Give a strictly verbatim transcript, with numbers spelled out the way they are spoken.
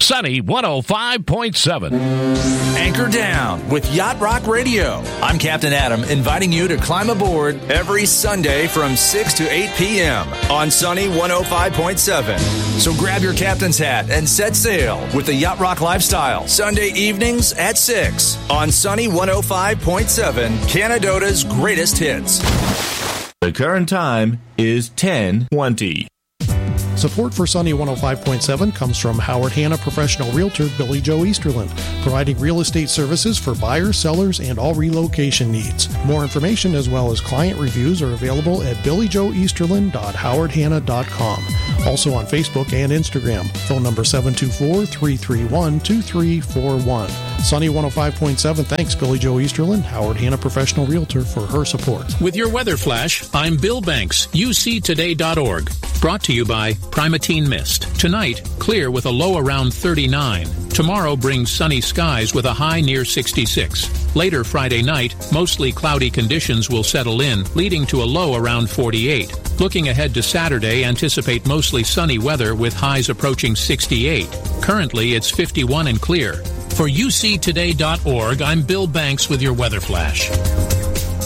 Sunny one oh five point seven. Anchor down with Yacht Rock Radio. I'm Captain Adam, inviting you to climb aboard every Sunday from six to eight p.m. on Sunny one oh five point seven. So grab your captain's hat and set sail with the Yacht Rock lifestyle. Sunday evenings at six on Sunny one oh five point seven, Canadota's greatest hits. The current time is ten twenty. Support for Sunny one oh five point seven comes from Howard Hanna Professional Realtor Billy Joe Easterland, providing real estate services for buyers, sellers, and all relocation needs. More information as well as client reviews are available at billy joe easterland dot howard hanna dot com. Also on Facebook and Instagram. Phone number seven two four, three three one, two three four one. Sunny one oh five point seven thanks Billy Joe Easterland, Howard Hanna Professional Realtor, for her support. With your weather flash, I'm Bill Banks, U C today dot org. Brought to you by Primatene Mist. Tonight, clear with a low around thirty-nine. Tomorrow brings sunny skies with a high near sixty-six. Later Friday night, mostly cloudy conditions will settle in, leading to a low around forty-eight. Looking ahead to Saturday, anticipate mostly sunny weather with highs approaching sixty-eight. Currently, it's fifty-one and clear. For U C today dot org, I'm Bill Banks with your weather flash.